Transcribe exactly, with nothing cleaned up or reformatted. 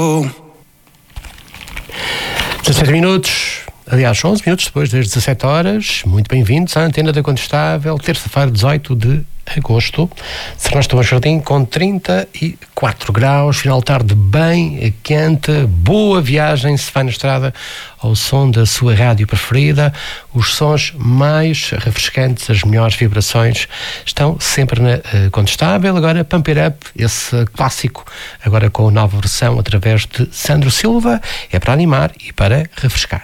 dezassete minutos, aliás, onze minutos depois das dezassete horas. Muito bem-vindos à Antena da Condestável, terça-feira, dezoito de agosto. Serrães do Jardim com trinta e quatro graus, final de tarde bem quente, boa viagem se vai na estrada ao som da sua rádio preferida. Os sons mais refrescantes, as melhores vibrações estão sempre na uh, Condestável. Agora Pump It Up, esse clássico, agora com a nova versão através de Sandro Silva, é para animar e para refrescar.